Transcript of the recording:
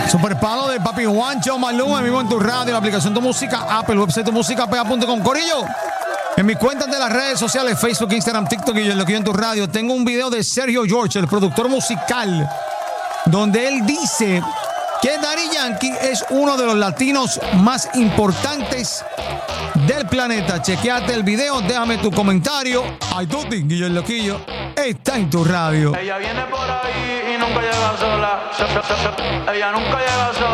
Super palo de Papi Juancho, Maluma, vivo en tu radio, la aplicación Tu Música, Apple, website tumusicapea.com. Corillo, en mis cuentas de las redes sociales, Facebook, Instagram, TikTok y en lo que yo en tu radio, tengo un video de Sergio George, el productor musical, donde él dice que Daddy Yankee es uno de los latinos más importantes del planeta. Chequéate el video, déjame tu comentario. Ay, Tuti, Guillo el Loquillo, está en tu radio. Ella viene por ahí y nunca llega sola. Ella nunca llega sola.